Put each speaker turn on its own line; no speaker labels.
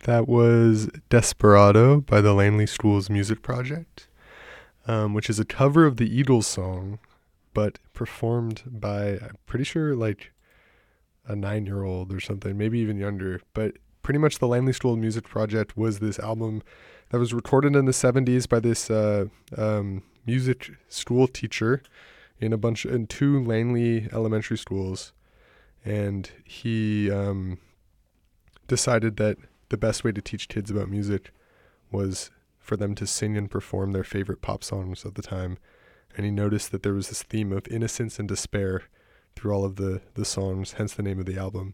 That was Desperado by the Langley Schools Music Project, which is a cover of the Eagles song, but performed by, I'm pretty sure, like a 9-year-old or something, maybe even younger. But pretty much the Langley School Music Project was this album that was recorded in the 70s by this music school teacher in two Langley elementary schools. And he decided that the best way to teach kids about music was for them to sing and perform their favorite pop songs of the time. And he noticed that there was this theme of innocence and despair through all of the songs, hence the name of the album.